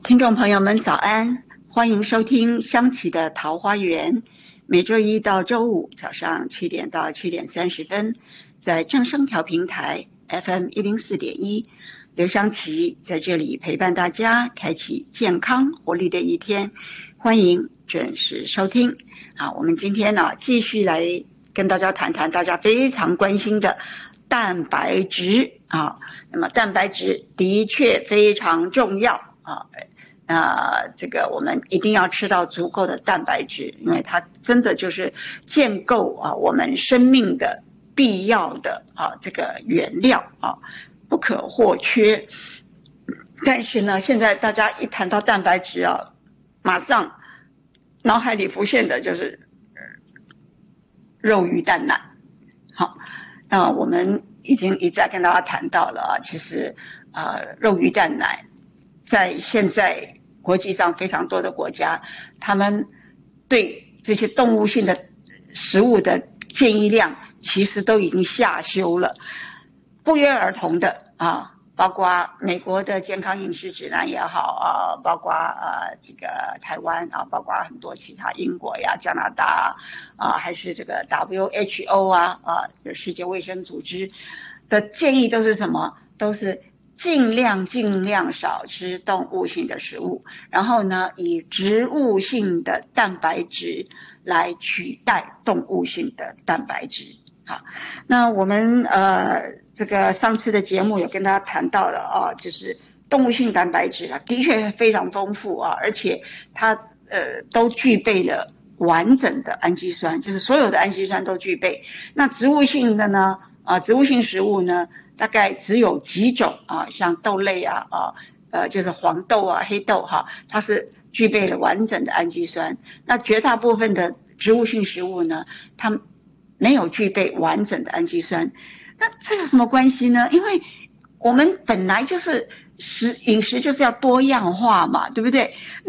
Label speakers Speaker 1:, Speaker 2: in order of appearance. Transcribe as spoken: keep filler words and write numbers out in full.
Speaker 1: 听众朋友们早安，欢迎收听香琪的桃花源，每周一到周五早上七点到七点三十分，在正声调频台 F M 一零四点一，刘香琪在这里陪伴大家，开启健康活力的一天，欢迎准时收听。好，我们今天呢继续来跟大家谈谈大家非常关心的蛋白质啊。那么蛋白质的确非常重要啊。呃，这个我们一定要吃到足够的蛋白质，因为它真的就是建构啊我们生命的必要的啊这个原料啊，不可或缺。但是呢，现在大家一谈到蛋白质啊，马上脑海里浮现的就是肉鱼蛋奶。好，那我们已经一再跟大家谈到了啊，其实呃肉鱼蛋奶在现在国际上非常多的国家，他们对这些动物性的食物的建议量其实都已经下修了，不约而同的啊，包括美国的健康饮食指南也好啊，包括呃这个台湾啊，包括很多其他英国呀、加拿大啊，还是这个 W H O 啊啊，世界卫生组织的建议都是什么？都是尽量尽量少吃动物性的食物，然后呢，以植物性的蛋白质来取代动物性的蛋白质。好，那我们呃这个上次的节目有跟大家谈到了啊，就是动物性蛋白质啊，的确非常丰富啊，而且它呃都具备了完整的氨基酸，就是所有的氨基酸都具备。那植物性的呢，啊，植物性食物呢，大概只有几种啊，像豆类啊，啊，呃，就是黄豆啊、黑豆哈、啊，它是具备了完整的氨基酸。那绝大部分的植物性食物呢，它没有具备完整的氨基酸。那这有什么关系呢？因为我们本来就是食饮食就是要多样化嘛，对不对？